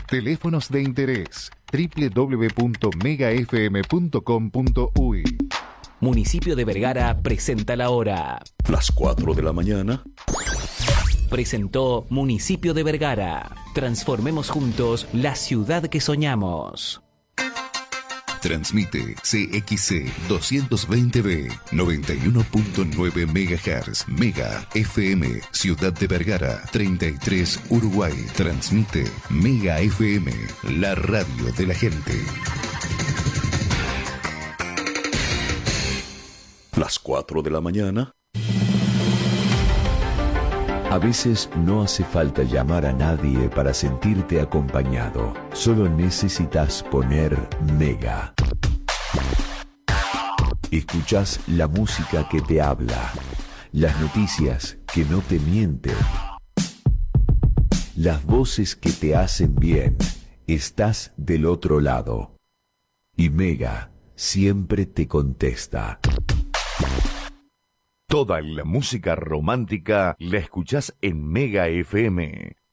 Teléfonos de interés www.megafm.com.uy. Municipio de Vergara presenta la hora. Las 4 de la mañana. Presentó Municipio de Vergara. Transformemos juntos la ciudad que soñamos. Transmite CXC 220B 91.9 MHz Mega FM Ciudad de Vergara 33 Uruguay. Transmite Mega FM, la radio de la gente. Las 4 de la mañana. A veces no hace falta llamar a nadie para sentirte acompañado. Solo necesitas poner Mega. Escuchás la música que te habla, las noticias que no te mienten, las voces que te hacen bien. Estás del otro lado. Y Mega siempre te contesta. Toda la música romántica la escuchás en Mega FM.